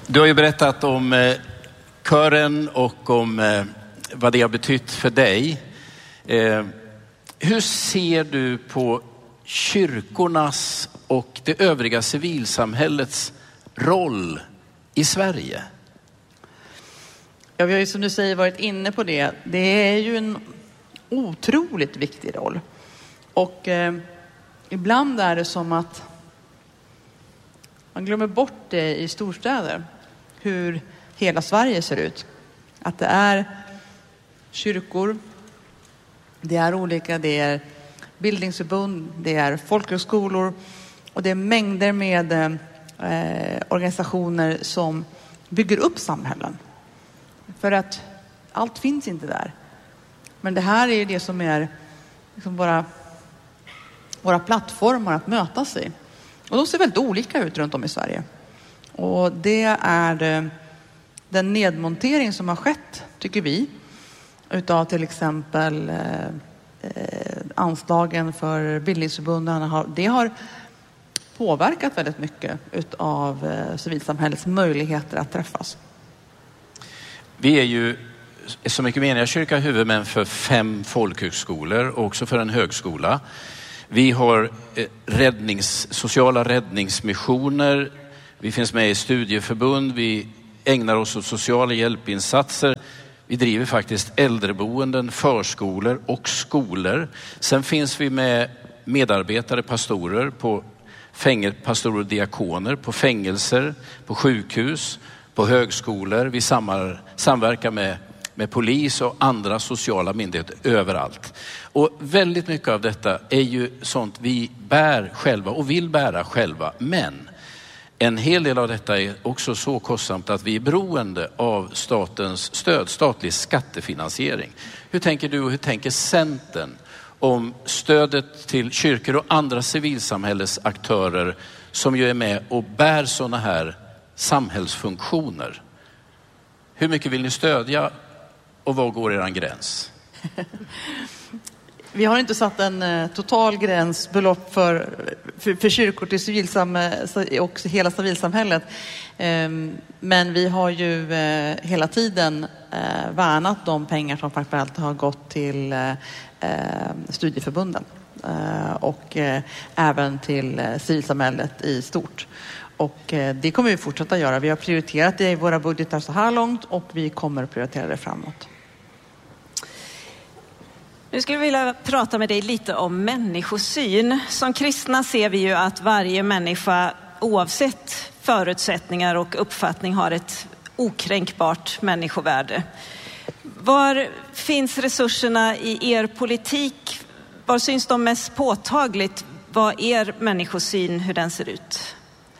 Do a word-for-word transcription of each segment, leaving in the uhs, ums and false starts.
Du har ju berättat om eh, kören och om eh, vad det har betytt för dig. Eh, hur ser du på kyrkornas och det övriga civilsamhällets roll i Sverige? Ja, vi har ju som du säger varit inne på det. Det är ju en otroligt viktig roll. Och eh, ibland är det som att man glömmer bort det i storstäder. Hur hela Sverige ser ut. Att det är kyrkor, det är olika, det är bildningsförbund, det är folkhögskolor och det är mängder med eh, organisationer som bygger upp samhällen. För att allt finns inte där. Men det här är det som är liksom våra, våra plattformar att mötas i. Och de ser väldigt olika ut runt om i Sverige. Och det är den nedmontering som har skett, tycker vi, utav till exempel eh, anslagen för bildningsförbunden. Det har påverkat väldigt mycket utav eh, civilsamhällets möjligheter att träffas. Vi är ju som mycket menar kyrka huvudmän för fem folkhögskolor och också för en högskola. Vi har räddnings, sociala räddningsmissioner, vi finns med i studieförbund, vi ägnar oss åt sociala hjälpinsatser. Vi driver faktiskt äldreboenden, förskolor och skolor. Sen finns vi med medarbetare, pastorer, på fängel, pastorer och diakoner, på fängelser, på sjukhus, på högskolor. Vi samar, samverkar med, med polis och andra sociala myndigheter överallt. Och väldigt mycket av detta är ju sånt vi bär själva och vill bära själva. Men en hel del av detta är också så kostsamt att vi är beroende av statens stöd, statlig skattefinansiering. Hur tänker du och hur tänker Centern om stödet till kyrkor och andra civilsamhällesaktörer som ju är med och bär sådana här samhällsfunktioner? Hur mycket vill ni stödja och var går er gräns? Vi har inte satt en eh, total gränsbelopp för, för, för kyrkor till civilsamhället och hela civilsamhället. Eh, men vi har ju eh, hela tiden eh, värnat de pengar som faktiskt har gått till eh, studieförbunden eh, och eh, även till eh, civilsamhället i stort. Och eh, det kommer vi fortsätta göra. Vi har prioriterat det i våra budgetar så här långt och vi kommer att prioritera det framåt. Nu skulle jag vilja prata med dig lite om människosyn. Som kristna ser vi ju att varje människa oavsett förutsättningar och uppfattning har ett okränkbart människovärde. Var finns resurserna i er politik? Var syns de mest påtagligt? Vad er människosyn, hur den ser ut?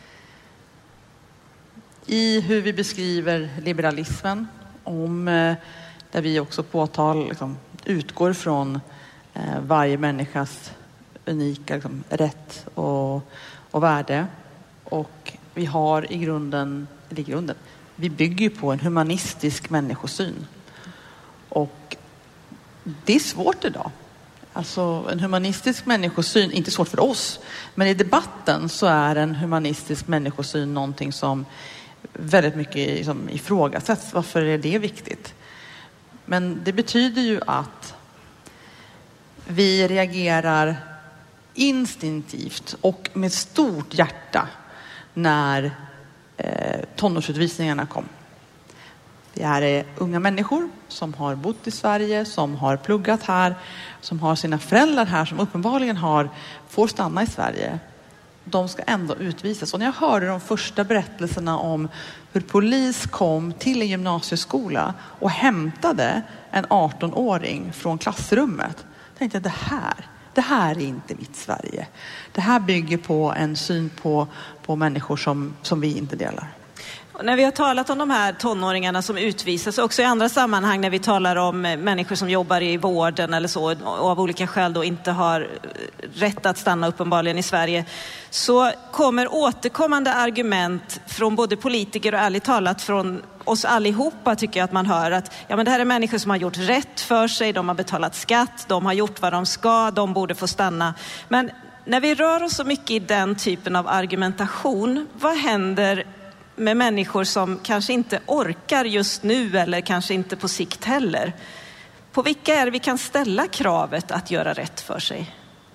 I hur vi beskriver liberalismen, om, där vi också påtal, liksom, utgår från eh, varje människas unika liksom, rätt och, och värde. Och vi har i grunden, eller i grunden, vi bygger på en humanistisk människosyn. Och det är svårt idag. Alltså en humanistisk människosyn, inte svårt för oss, men i debatten så är en humanistisk människosyn någonting som väldigt mycket liksom, ifrågasätts. Varför är det viktigt? Men det betyder ju att vi reagerar instinktivt och med stort hjärta när eh, tonårsutvisningarna kom. Det här är unga människor som har bott i Sverige, som har pluggat här, som har sina föräldrar här, som uppenbarligen har, får stanna i Sverige. De ska ändå utvisas. Och när jag hörde de första berättelserna om hur polis kom till en gymnasieskola och hämtade en arton-åring från klassrummet, tänkte jag, det här, det här är inte mitt Sverige. Det här bygger på en syn på, på människor som, som vi inte delar. När vi har talat om de här tonåringarna som utvisas, också i andra sammanhang när vi talar om människor som jobbar i vården eller så och av olika skäl då inte har rätt att stanna uppenbarligen i Sverige, så kommer återkommande argument från både politiker och ärligt talat från oss allihopa, tycker jag att man hör att ja, men det här är människor som har gjort rätt för sig, de har betalat skatt, de har gjort vad de ska, de borde få stanna. Men när vi rör oss så mycket i den typen av argumentation, vad händer med människor som kanske inte orkar just nu eller kanske inte på sikt heller. På vilka är det vi kan ställa kravet att göra rätt för sig?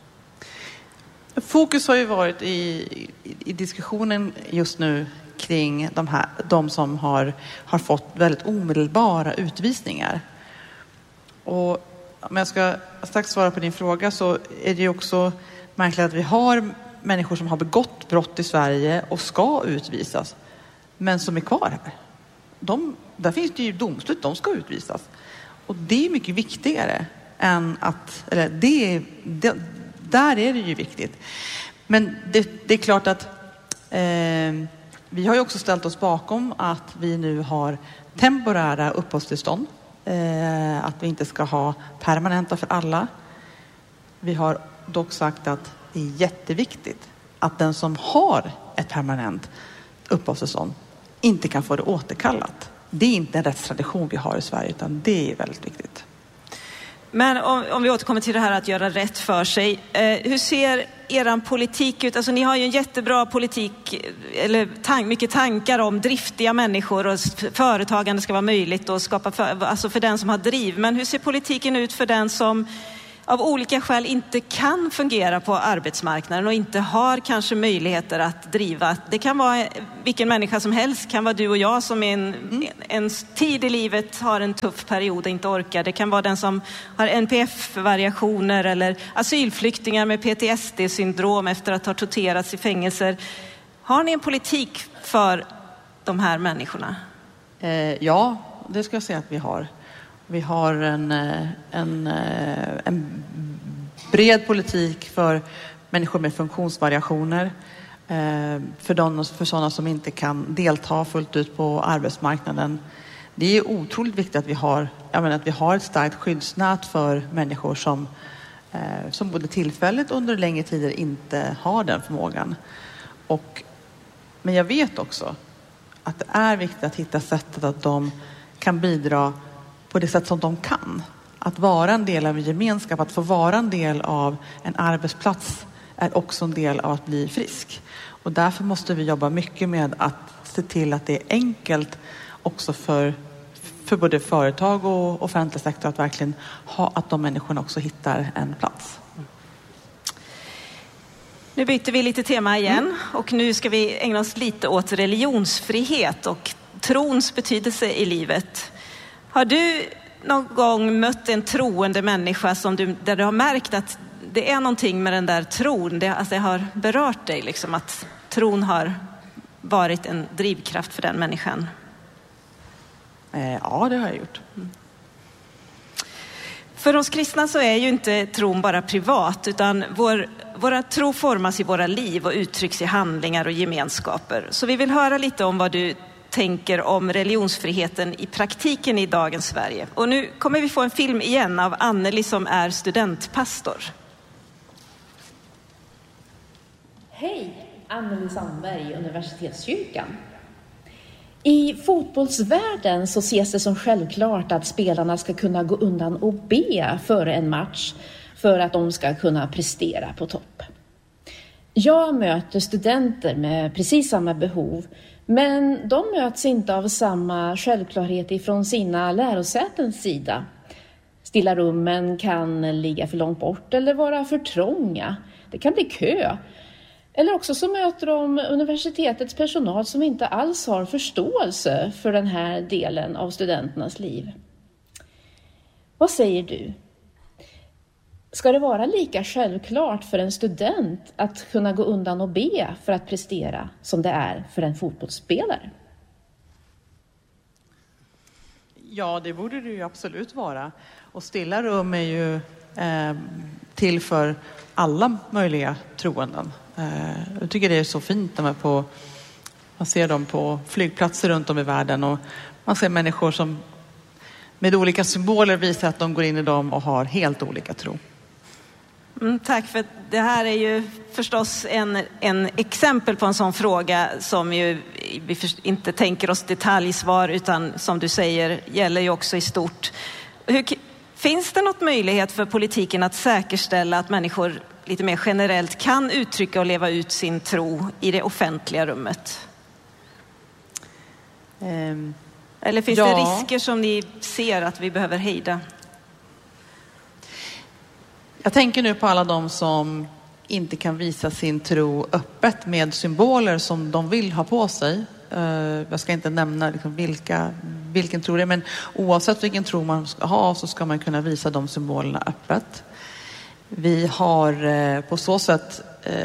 Fokus har ju varit i, i, i diskussionen just nu kring de, här, de som har, har fått väldigt omedelbara utvisningar. Och om jag ska strax svara på din fråga, så är det ju också märkligt att vi har människor som har begått brott i Sverige och ska utvisas, men som är kvar här. De, där finns det ju domslut, de ska utvisas. Och det är mycket viktigare än att, eller det, det där är det ju viktigt. Men det, det är klart att eh, vi har ju också ställt oss bakom att vi nu har temporära uppehållstillstånd. Eh, att vi inte ska ha permanenta för alla. Vi har dock sagt att det är jätteviktigt att den som har ett permanent uppehållstillstånd inte kan få det återkallat. Det är inte en rättstradition vi har i Sverige, utan det är väldigt viktigt. Men om, om vi återkommer till det här att göra rätt för sig. Eh, hur ser eran politik ut? Alltså ni har ju en jättebra politik, eller tank, mycket tankar om driftiga människor och företagande ska vara möjligt och skapa för, alltså för den som har driv. Men hur ser politiken ut för den som av olika skäl inte kan fungera på arbetsmarknaden och inte har kanske möjligheter att driva? Det kan vara vilken människa som helst, kan vara du och jag som i en, mm. en tid i livet har en tuff period och inte orkar. Det kan vara den som har N P F-variationer eller asylflyktingar med P T S D-syndrom efter att ha torterats i fängelser. Har ni en politik för de här människorna? Eh, ja, det ska jag säga att vi har. Vi har en, en, en bred politik för människor med funktionsvariationer. För, de, för sådana som inte kan delta fullt ut på arbetsmarknaden. Det är otroligt viktigt att vi har, jag menar, att vi har ett starkt skyddsnät för människor som, som både tillfälligt och under längre tider inte har den förmågan. Och, men jag vet också att det är viktigt att hitta sättet att de kan bidra på det sätt som de kan. Att vara en del av en gemenskap, att få vara en del av en arbetsplats är också en del av att bli frisk. Och därför måste vi jobba mycket med att se till att det är enkelt också för, för både företag och offentlig sektor att verkligen ha, att de människorna också hittar en plats. Nu byter vi lite tema igen mm. och nu ska vi ägna oss lite åt religionsfrihet och trons betydelse i livet. Har du någon gång mött en troende människa som du, där du har märkt att det är någonting med den där tron, det, alltså det har berört dig, liksom, att tron har varit en drivkraft för den människan? Eh, ja, det har jag gjort. Mm. För oss kristna så är ju inte tron bara privat, utan vår, våra tro formas i våra liv och uttrycks i handlingar och gemenskaper. Så vi vill höra lite om vad du tänker om religionsfriheten i praktiken i dagens Sverige. Och nu kommer vi få en film igen av Anneli som är studentpastor. Hej, Anneli Sandberg, Universitetskyrkan. I fotbollsvärlden så ses det som självklart att spelarna ska kunna gå undan och be före en match för att de ska kunna prestera på topp. Jag möter studenter med precis samma behov, men de möts inte av samma självklarhet ifrån sina lärosätens sida. Stilla rummen kan ligga för långt bort eller vara för trånga. Det kan bli kö. Eller också så möter de universitetets personal som inte alls har förståelse för den här delen av studenternas liv. Vad säger du? Ska det vara lika självklart för en student att kunna gå undan och be för att prestera som det är för en fotbollsspelare? Ja, det borde det ju absolut vara. Och stilla rum är ju eh, till för alla möjliga troenden. Eh, jag tycker det är så fint när man, på, man ser dem på flygplatser runt om i världen och man ser människor som med olika symboler visar att de går in i dem och har helt olika tro. Mm, tack, för det här är ju förstås en, en exempel på en sån fråga som ju vi inte tänker oss detaljsvar, utan som du säger gäller ju också i stort. Hur, finns det något möjlighet för politiken att säkerställa att människor lite mer generellt kan uttrycka och leva ut sin tro i det offentliga rummet? Um, Eller finns ja. det risker som ni ser att vi behöver hejda? Jag tänker nu på alla de som inte kan visa sin tro öppet med symboler som de vill ha på sig. Jag ska inte nämna liksom vilka, vilken tro det är, men oavsett vilken tro man ska ha så ska man kunna visa de symbolerna öppet. Vi har på så sätt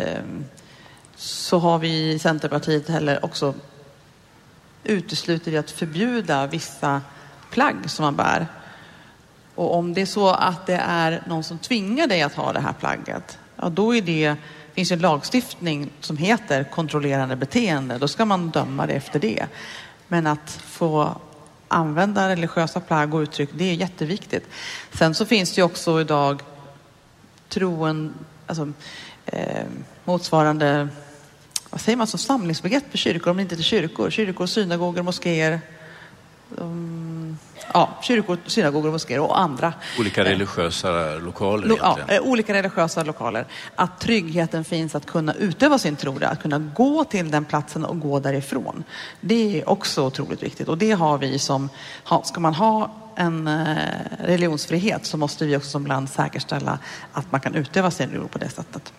så har vi i Centerpartiet heller också utesluter vi att förbjuda vissa plagg som man bär. Och om det är så att det är någon som tvingar dig att ha det här plagget, ja, då är det, finns en lagstiftning som heter kontrollerande beteende. Då ska man döma det efter det. Men att få använda religiösa plagg och uttryck, det är jätteviktigt. Sen så finns det ju också idag troen, alltså eh, motsvarande, vad säger man, som samlingsbegrepp för kyrkor, om det inte är kyrkor. Kyrkor, synagogor, moskéer. Um, ja, kyrkor, synagogor, moskéer och andra. Olika religiösa lokaler Lo- egentligen. Ja, olika religiösa lokaler. Att tryggheten finns att kunna utöva sin tro där, att kunna gå till den platsen och gå därifrån. Det är också otroligt viktigt. Och det har vi som, ska man ha en religionsfrihet så måste vi också som land säkerställa att man kan utöva sin religion på det sättet.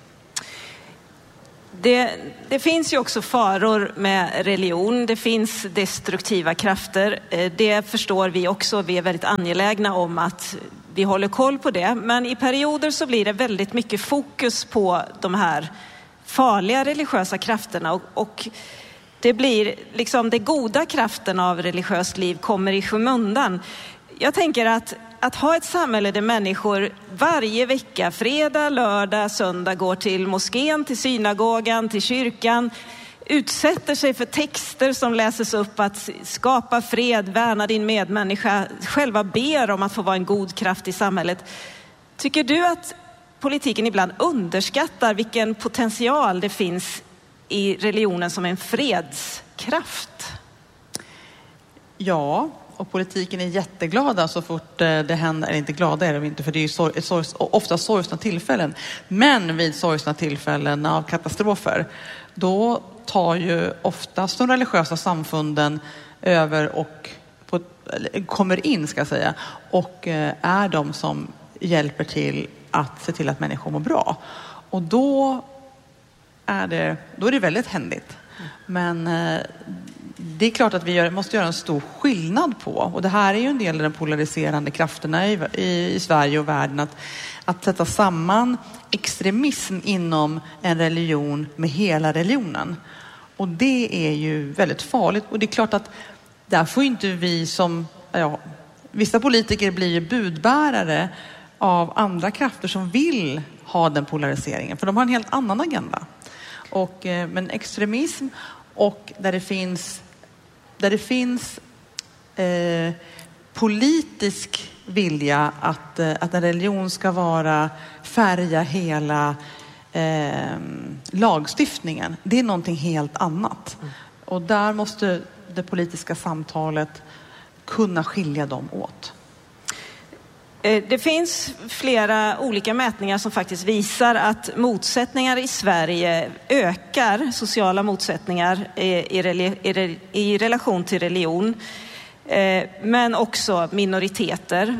Det, det finns ju också faror med religion. Det finns destruktiva krafter. Det förstår vi också. Vi är väldigt angelägna om att vi håller koll på det. Men i perioder så blir det väldigt mycket fokus på de här farliga religiösa krafterna. Och, och det blir liksom de goda krafterna av religiöst liv kommer i skymundan. Jag tänker att Att ha ett samhälle där människor varje vecka, fredag, lördag, söndag går till moskén, till synagogan, till kyrkan, utsätter sig för texter som läses upp att skapa fred, värna din medmänniska, själva ber om att få vara en god kraft i samhället. Tycker du att politiken ibland underskattar vilken potential det finns i religionen som en fredskraft? Ja. Och politiken är jätteglada så fort det händer, eller inte glada är de inte, för det är ju sorg, sorg, ofta sorgsna tillfällen. Men vid sorgsna tillfällen av katastrofer, då tar ju oftast de religiösa samfunden över och på, kommer in, ska jag säga, och är de som hjälper till att se till att människor mår bra. Och då är det, då är det väldigt händigt. Men det är klart att vi gör, måste göra en stor skillnad på, och det här är ju en del av de polariserande krafterna i, i, i Sverige och världen, att, att sätta samman extremism inom en religion med hela religionen. Och det är ju väldigt farligt, och det är klart att där får inte vi som, ja, vissa politiker blir ju budbärare av andra krafter som vill ha den polariseringen, för de har en helt annan agenda. Och, men extremism och där det finns där det finns eh, politisk vilja att, eh, att en religion ska vara färga hela eh, lagstiftningen, det är någonting helt annat. Mm. Och där måste det politiska samtalet kunna skilja dem åt. Det finns flera olika mätningar som faktiskt visar att motsättningar i Sverige ökar, sociala motsättningar i, i, i relation till religion, men också minoriteter,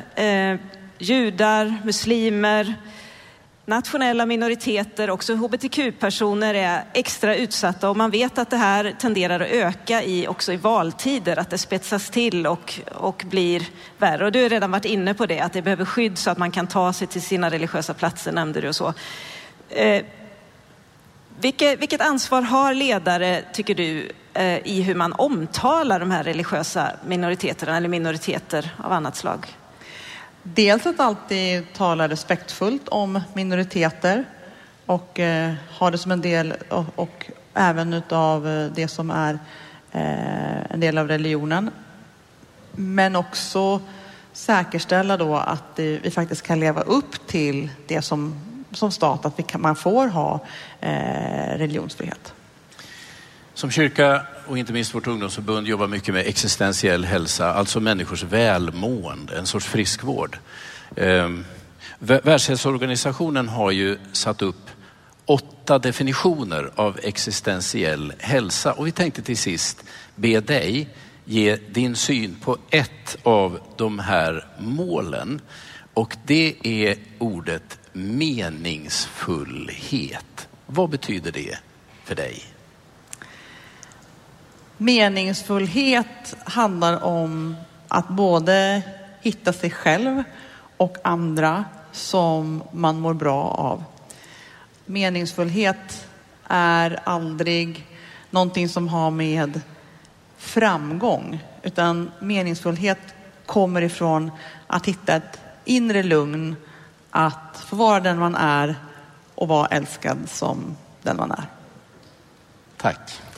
judar, muslimer, nationella minoriteter, också H B T Q-personer är extra utsatta, och man vet att det här tenderar att öka i, också i valtider, att det spetsas till och, och blir värre. Och du har redan varit inne på det, att det behöver skydd så att man kan ta sig till sina religiösa platser, nämnde du och så. Eh, vilket, vilket ansvar har ledare, tycker du, eh, i hur man omtalar de här religiösa minoriteterna eller minoriteter av annat slag? Dels att alltid tala respektfullt om minoriteter och eh, ha det som en del och, och även utav det som är eh, en del av religionen. Men också säkerställa då att eh, vi faktiskt kan leva upp till det som, som stat, att vi kan, man får ha eh, religionsfrihet. Som kyrka och inte minst vårt ungdomsförbund jobbar mycket med existentiell hälsa, alltså människors välmående, en sorts friskvård. Eh, Världshälsoorganisationen har ju satt upp åtta definitioner av existentiell hälsa, och vi tänkte till sist be dig ge din syn på ett av de här målen. Och det är ordet meningsfullhet. Vad betyder det för dig? Meningsfullhet handlar om att både hitta sig själv och andra som man mår bra av. Meningsfullhet är aldrig någonting som har med framgång, utan meningsfullhet kommer ifrån att hitta ett inre lugn, att få vara den man är och vara älskad som den man är. Tack.